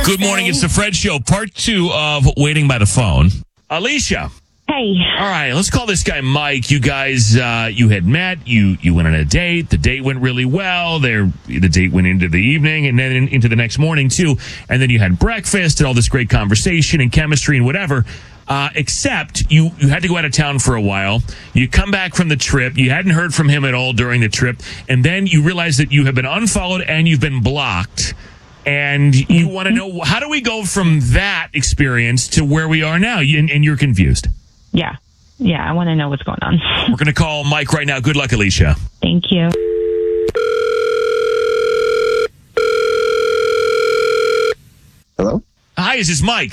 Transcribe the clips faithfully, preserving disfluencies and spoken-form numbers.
Good morning. It's the Fred Show, part two of Waiting by the Phone. Alicia. Hey. All right, let's call this guy Mike. You guys, uh, you had met. You you went on a date. The date went really well. There, the date went into the evening and then in, into the next morning, too. And then you had breakfast and all this great conversation and chemistry and whatever. Uh, except you, you had to go out of town for a while. You come back from the trip. You hadn't heard from him at all during the trip. And then you realize that you have been unfollowed and you've been blocked. And you want to know, how do we go from that experience to where we are now? And, and you're confused. Yeah. Yeah, I want to know what's going on. We're going to call Mike right now. Good luck, Alicia. Thank you. Hello? Hi, is this Mike?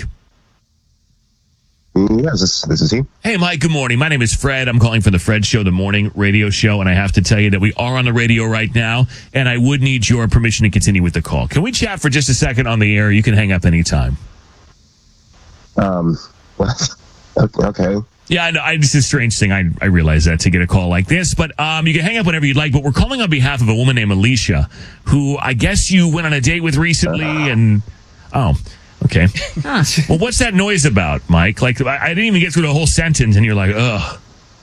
Yes, this, this is he. Hey, Mike, good morning. My name is Fred. I'm calling from the Fred Show, the morning radio show, and I have to tell you that we are on the radio right now, and I would need your permission to continue with the call. Can we chat for just a second on the air? You can hang up anytime. Um, what? Okay. Yeah, I know. I, it's a strange thing. I, I realize that to get a call like this, but um, you can hang up whenever you'd like, but we're calling on behalf of a woman named Alicia, who I guess you went on a date with recently, uh, and... Oh... Okay. Huh. Well, what's that noise about, Mike? Like, I, I didn't even get through the whole sentence, and you're like, ugh.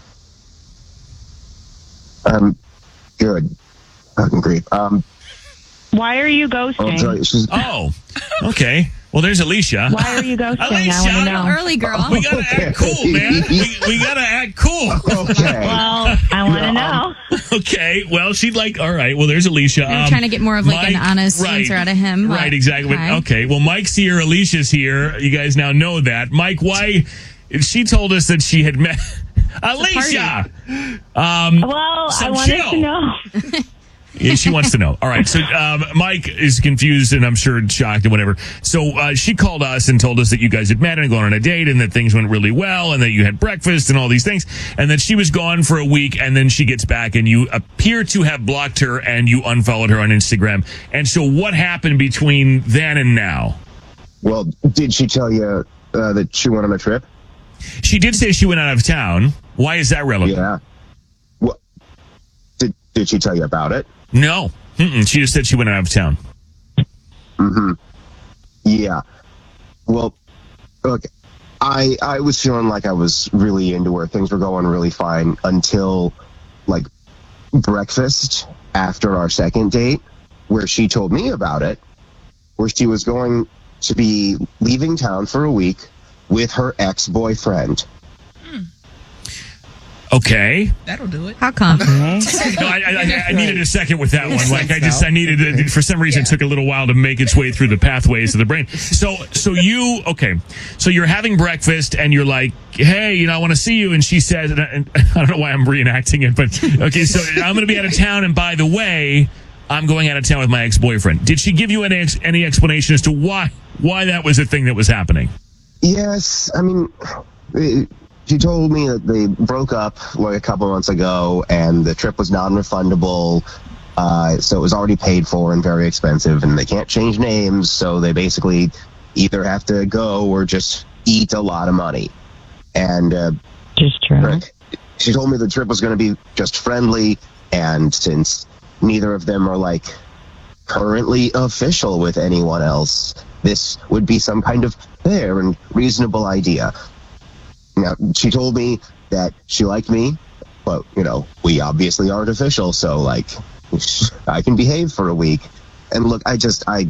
Um, good. Fucking great. Um, Why are you ghosting? I'll tell you, she's... Oh, okay. Well, there's Alicia. Why are you ghosting? Alicia, I want to know. Early, girl. We gotta Okay. act cool, man. We, we gotta act cool. Okay. Well, I want to know. Okay. Well, she'd like. All right. Well, there's Alicia. I'm Um, trying to get more of like Mike, an honest right, answer out of him. Right. Exactly. But, Okay. okay. Well, Mike's here. Alicia's here. You guys now know that. Mike, why? She told us that she had met Alicia. Um, Well, I so wanted chill. to know. Yeah, she wants to know. All right. So um, Mike is confused and I'm sure shocked and whatever. So uh, she called us and told us that you guys had met and gone on a date and that things went really well and that you had breakfast and all these things and that she was gone for a week and then she gets back and you appear to have blocked her and you unfollowed her on Instagram. And so what happened between then and now? Well, did she tell you uh, that she went on a trip? She did say she went out of town. Why is that relevant? Yeah. Well, did, did she tell you about it? No. Mm-mm. She just said she went out of town. Mm-hmm. Yeah. Well, look, I I was feeling like I was really into her. Things were going really fine until, like, breakfast after our second date, where she told me about it, where she was going to be leaving town for a week with her ex-boyfriend. Okay. That'll do it. How come? No, I, I, I needed a second with that one. Like I just, I needed it. For some reason, it took a little while to make its way through the pathways of the brain. So, so you, okay. So you're having breakfast and you're like, hey, you know, I want to see you. And she says, and I, and I don't know why I'm reenacting it, but okay. So I'm going to be out of town. And by the way, I'm going out of town with my ex-boyfriend. Did she give you any, ex, any explanation as to why, why that was a thing that was happening? Yes. I mean, it, she told me that they broke up like a couple months ago and the trip was non-refundable. Uh, so it was already paid for and very expensive and they can't change names. So they basically either have to go or just eat a lot of money. And, uh, Just true. she told me the trip was going to be just friendly. And since neither of them are like currently official with anyone else, this would be some kind of fair and reasonable idea. Now, she told me that she liked me, but, you know, we obviously aren't official, so, like, I can behave for a week. And look, I just, I,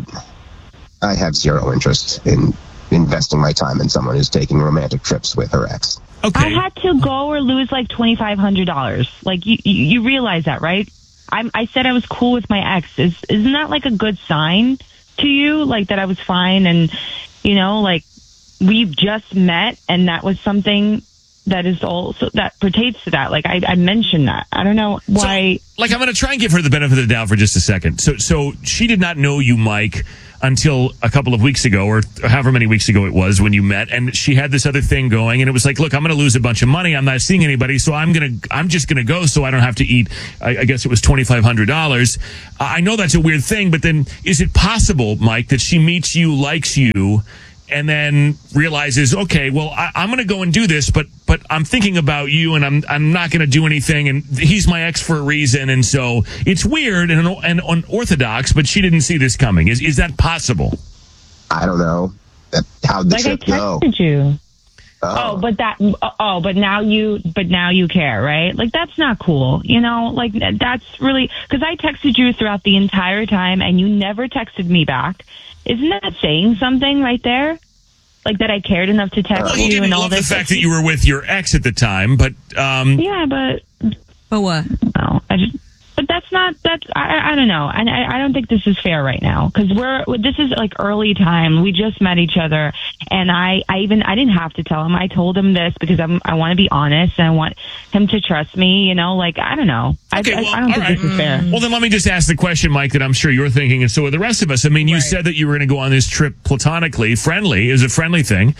I have zero interest in investing my time in someone who's taking romantic trips with her ex. Okay. I had to go or lose like twenty-five hundred dollars. Like, you, you, you realize that, right? I'm, I said I was cool with my ex. Is, isn't that like a good sign to you? Like, that I was fine and, you know, like, we've just met, and that was something that is also that pertains to that. Like I, I mentioned that. I don't know why. So, like I'm going to try and give her the benefit of the doubt for just a second. So, so she did not know you, Mike, until a couple of weeks ago, or however many weeks ago it was when you met, and she had this other thing going, and it was like, look, I'm going to lose a bunch of money. I'm not seeing anybody, so I'm going to, I'm just going to go, so I don't have to eat. I, I guess it was twenty-five hundred dollars. I know that's a weird thing, but then is it possible, Mike, that she meets you, likes you, and then realizes, okay, well, I, I'm going to go and do this, but but I'm thinking about you, and I'm I'm not going to do anything, and he's my ex for a reason, and so it's weird and, and unorthodox, but she didn't see this coming. Is is that possible? I don't know. That, how'd the Like I trip go? texted you. Oh. Oh, but that. Oh, but now you. But now you care, right? Like that's not cool. You know, like that's really because I texted you throughout the entire time, and you never texted me back. Isn't that saying something right there? Like that I cared enough to text Well, you you didn't and all love the this. fact that you were with your ex at the time, but um, Yeah, but But what? no, I just. But that's not. That's I. I don't know, and I, I don't think this is fair right now because we're. This is like early time. We just met each other, and I. I even. I didn't have to tell him. I told him this because I'm. I want to be honest, and I want him to trust me. You know, like I don't know. Okay, I, well, I, I don't all think right. this is fair. Well, then let me just ask the question, Mike, that I'm sure you're thinking, and so are the rest of us. I mean, you Right. said that you were going to go on this trip platonically, friendly, is a friendly thing.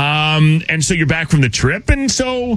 Um, and so you're back from the trip, and so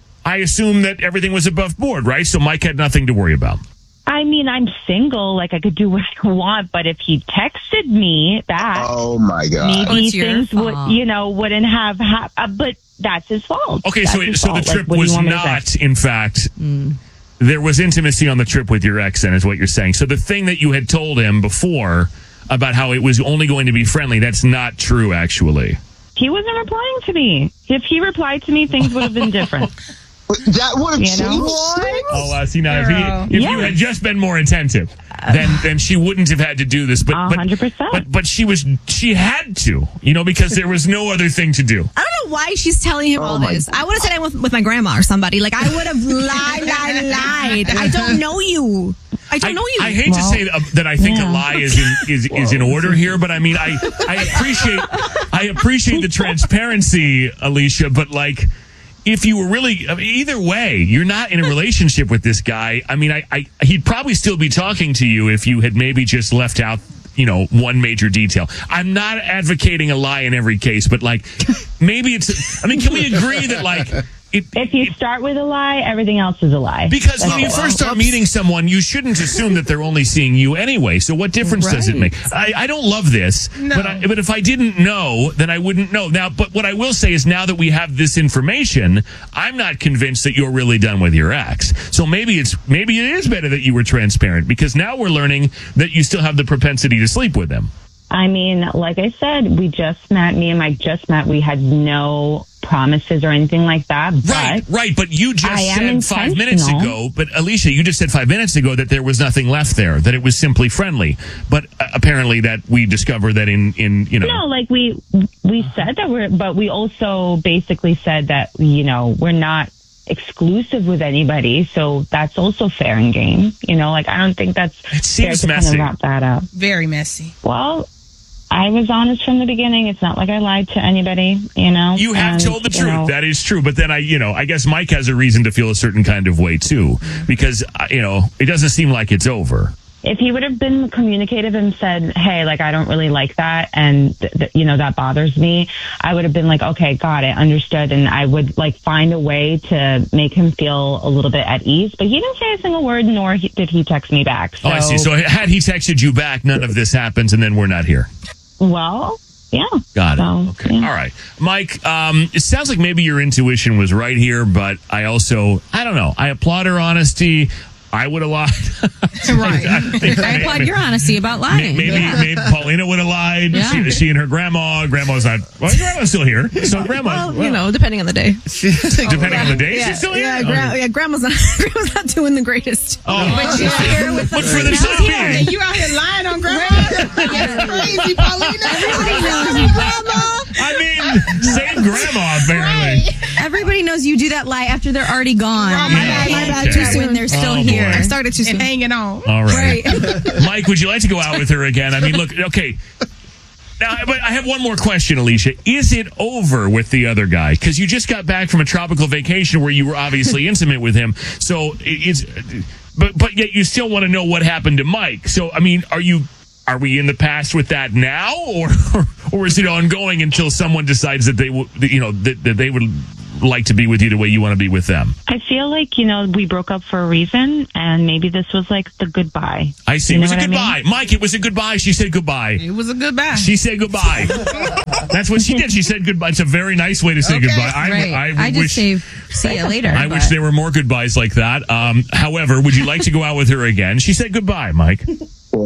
I assume that everything was above board, right? So Mike had nothing to worry about. I mean, I'm single. Like I could do what I want, but if he texted me back, Oh my god. Oh, maybe it's your things would, fault. you know, wouldn't have. Ha- uh, but that's his fault. Okay, That's so his so the fault. Like, trip what do you was want me to say? not, in fact, there was intimacy on the trip with your ex, then, is what you're saying. So the thing that you had told him before about how it was only going to be friendly, that's not true, actually. He wasn't replying to me. If he replied to me, things would have been different. That would have You changed know? things. Oh, uh, see now, if, Girl. he, if Yeah. you had just been more attentive, then then she wouldn't have had to do this. But A but, hundred percent. but but she was she had to, you know, because there was no other thing to do. I don't know why she's telling him Oh all my this. I would have said it with, with my grandma or somebody. Like, I would have lied, lied, lied. I don't know you. I don't I, know you. I hate to Well, say that, that I think a yeah. lie is in, is is in order here, but I mean I I appreciate I appreciate the transparency, Alicia, but like. If you were really, I mean, either way, you're not in a relationship with this guy. I mean, I, I, he'd probably still be talking to you if you had maybe just left out, you know, one major detail. I'm not advocating a lie in every case, but like, maybe it's, I mean, can we agree that like, it, If you start with a lie, everything else is a lie. because when That's you it. first start meeting someone, you shouldn't assume that they're only seeing you anyway. So what difference does it Right. make? I, I don't love this, but I, but if I didn't know, then I wouldn't know. Now, but what I will say is now that we have this information, I'm not convinced that you're really done with your ex. So maybe it's maybe it is better that you were transparent because now we're learning that you still have the propensity to sleep with them. I mean, like I said, we just met. Me and Mike just met. We had no promises or anything like that. But Right, right. But you just I am said five minutes intentional. ago, but Alicia, you just said five minutes ago that there was nothing left there, that it was simply friendly. But uh, apparently that we discovered that in, in you know. no, like we we said that we're, but we also basically said that you know we're not exclusive with anybody. So that's also fair and game. You know, like I don't think that's It seems fair to messy. kind of wrap that up. Very messy. Well, I was honest from the beginning. It's not like I lied to anybody, you know. You have And, told the you truth. know, That is true. But then I, you know, I guess Mike has a reason to feel a certain kind of way too, because uh, you know it doesn't seem like it's over. if he would have been communicative and said, hey, like, I don't really like that, and, th- th- you know, that bothers me, I would have been like, okay, got it, understood, and I would, like, find a way to make him feel a little bit at ease. But he didn't say a single word, nor he, did he text me back. So, Oh, I see. So had he texted you back, none of this happens, and then we're not here. well, yeah. Got it. So, Okay. yeah. All right. Mike, um, it sounds like maybe your intuition was right here, but I also, I don't know. I applaud her honesty. I would have lied. Right. I, think I applaud maybe, your honesty about lying. maybe, Yeah. maybe Paulina would have lied. Yeah. She, she and her grandma. Grandma's not. Well, grandma's still here. So grandma. Well, you know, depending on the day. depending on the day, yeah, she's still here. yeah, Okay. gra- yeah, grandma's not, grandma's not doing the greatest. Oh, But she's here with But us for right the now. time being. And you out here lying on grandma? That's crazy, Paulina. Everybody knows grandma. I mean, same grandma apparently. Everybody knows you do that lie after they're already gone. Oh, my bad, my bad, too soon. When they're still Oh, here. boy. I started too And soon. hanging on. All right. Right. Mike, would you like to go out with her again? I mean, look, okay. Now, but I have one more question, Alicia. Is it over with the other guy? Because you just got back from a tropical vacation where you were obviously intimate with him. So it- it's, but but yet you still want to know what happened to Mike. So I mean, are you are we in the past with that now, or or is it ongoing until someone decides that they w- that, you know that, that they would like to be with you the way you want to be with them? I feel like, you know, we broke up for a reason, and maybe this was like the goodbye. I see. You It was know a what I mean? goodbye, Mike. It was a goodbye. She said goodbye. It was a goodbye. She said goodbye. That's what she did. She said goodbye. It's a very nice way to say Okay. goodbye. I, Right. I, I, would just wish. say see you later. I but- wish there were more goodbyes like that. Um, however, would you like to go out with her again? She said goodbye, Mike. Well,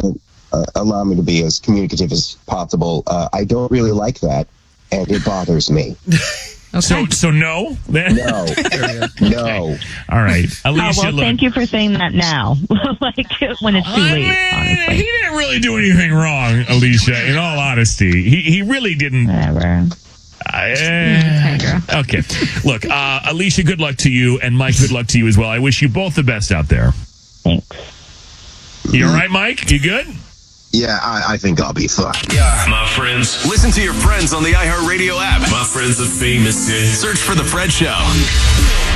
uh, allow me to be as communicative as possible. Uh, I don't really like that, and it bothers me. So, so no? No. No. All right. Alicia, Oh, well, look. thank you for saying that now. Like, when it's too I late, mean, honestly. he didn't really do anything wrong, Alicia, in all honesty. He he really didn't. Whatever. Uh, okay. Look, uh, Alicia, good luck to you, and Mike, good luck to you as well. I wish you both the best out there. Thanks. You all right, Mike? You good? Yeah, I, I think I'll be fine. Yeah, my friends. Listen to your friends on the iHeartRadio app. My friends are famous. Search for The Fred Show.